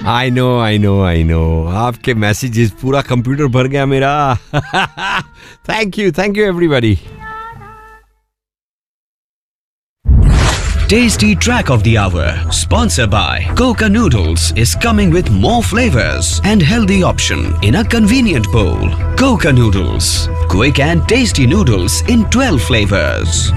I know. आपके messages पूरा computer भर गया मेरा. Thank you everybody. Tasty Track of the Hour, sponsored by Coca Noodles, is coming with more flavors and healthy option in a convenient bowl. Coca Noodles, quick and tasty noodles in 12 flavors.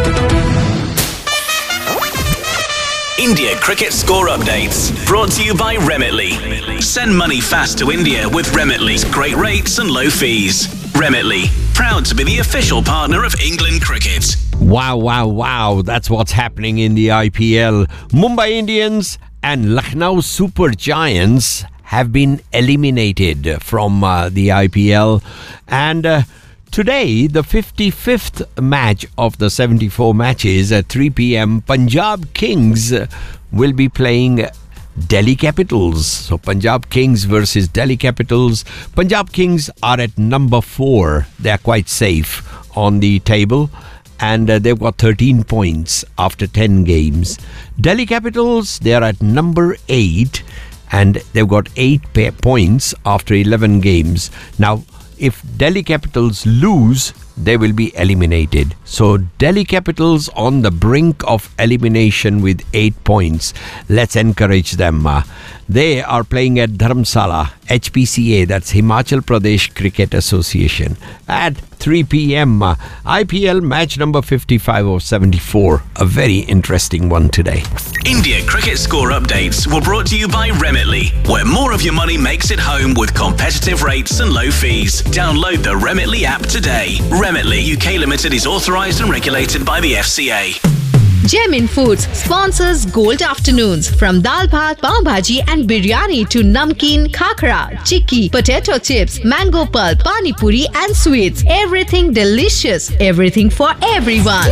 India Cricket Score Updates, brought to you by Remitly. Send money fast to India with Remitly's great rates and low fees. Remitly, proud to be the official partner of England Cricket. Wow. That's what's happening in the IPL. Mumbai Indians and Lucknow Super Giants have been eliminated from the IPL. And today, the 55th match of the 74 matches at 3 p.m, Punjab Kings will be playing Delhi Capitals. So Punjab Kings versus Delhi Capitals. Punjab Kings are at number 4. They are quite safe on the table. And they've got 13 points after 10 games. Delhi Capitals, they are at number 8. And they've got 8 points after 11 games. Now, if Delhi Capitals lose, they will be eliminated. So Delhi Capitals on the brink of elimination with 8 points. Let's encourage them. They are playing at Dharamsala, HPCA, that's Himachal Pradesh Cricket Association, at 3 p.m. IPL match number 55 of 74. A very interesting one today. India Cricket Score Updates were brought to you by Remitly, where more of your money makes it home with competitive rates and low fees. Download the Remitly app today. Remitly UK Limited is authorised and regulated by the FCA. Gemin Foods sponsors Gold Afternoons. From dal bhat, pav bhaji and biryani to namkeen, khakra, chikki, potato chips, mango pulp, pani puri and sweets. Everything delicious. Everything for everyone.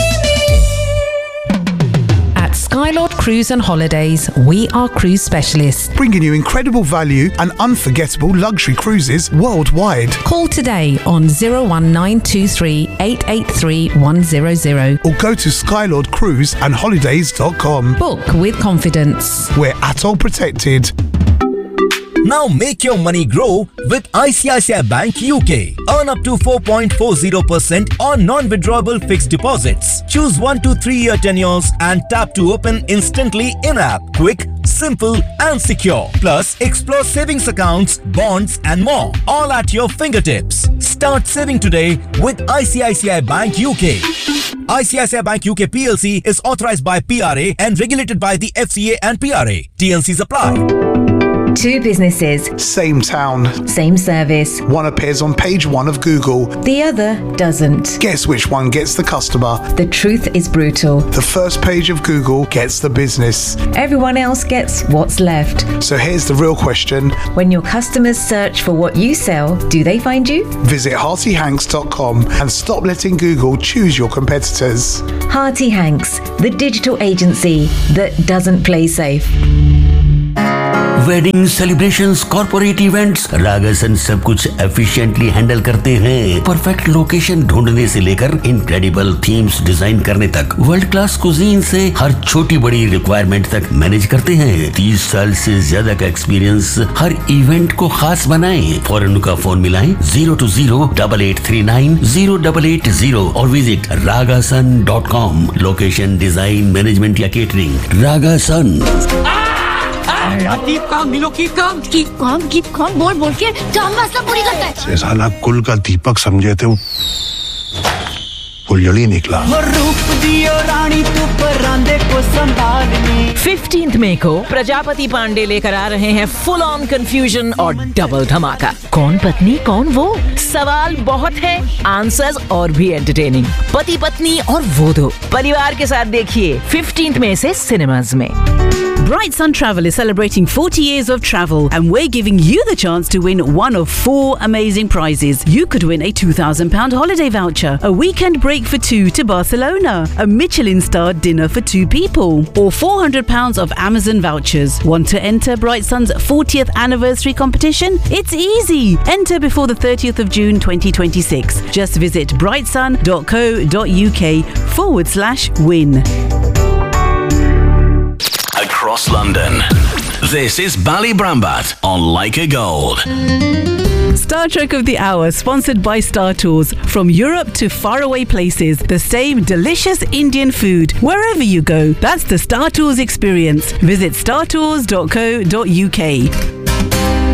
At Skylord Cruise and Holidays, we are cruise specialists. Bringing you incredible value and unforgettable luxury cruises worldwide. Call today on 01923 883 100. Or go to skylordcruiseandholidays.com. Book with confidence. We're ATOL protected. Now make your money grow with ICICI Bank UK. Earn up to 4.40% on non-withdrawable fixed deposits. Choose 1 to 3 year tenures and tap to open instantly in-app. Quick, simple and secure. Plus, explore savings accounts, bonds and more. All at your fingertips. Start saving today with ICICI Bank UK. ICICI Bank UK PLC is authorized by PRA and regulated by the FCA and PRA. TNCs apply. Two businesses. Same town. Same service. One appears on page 1 of Google. The other doesn't. Guess which one gets the customer? The truth is brutal. The first page of Google gets the business. Everyone else gets what's left. So here's the real question. When your customers search for what you sell, do they find you? Visit HeartyHanks.com and stop letting Google choose your competitors. Hearty Hanks, the digital agency that doesn't play safe. Wedding celebrations, corporate events, रागासन सब कुछ efficiently handle करते हैं. Perfect location ढूंढने से लेकर incredible themes design करने तक, world class cuisine से हर छोटी बड़ी रिक्वायरमेंट तक मैनेज करते हैं. 30 साल से ज्यादा का एक्सपीरियंस हर इवेंट को खास बनाएं. फौरन उनका फोन मिलाएं 020-8839-0880 और visit ragasan.com. Location, design, management या केटरिंग, रागासन. कीप कॉम बोल के काम वास्ता पूरी करता है. साला कुल का दीपक समझे थे, फुलझड़ी निकला. 15th May को प्रजापति पांडे लेकर आ रहे हैं फुल ऑन कंफ्यूजन और डबल धमाका. कौन पत्नी कौन वो? सवाल बहुत है, आंसर्स और भी एंटरटेनिंग. पति पत्नी और वो दो. परिवार के साथ देखिए 15th May से सिनेमाज में. Bright Sun Travel is celebrating 40 years of travel, and we're giving you the chance to win one of 4 amazing prizes. You could win a £2,000 holiday voucher, a weekend break for 2 to Barcelona, a Michelin-starred dinner for 2 people, or £400 of Amazon vouchers. Want to enter Bright Sun's 40th anniversary competition? It's easy. Enter before the 30th of June 2026. Just visit brightsun.co.uk/win. Across London, This is Bally Brambat on Leica Gold. Star Trek of the Hour, sponsored by Star Tours. From Europe to faraway places, the same delicious Indian food wherever you go. That's the Star Tours experience. Visit startours.co.uk.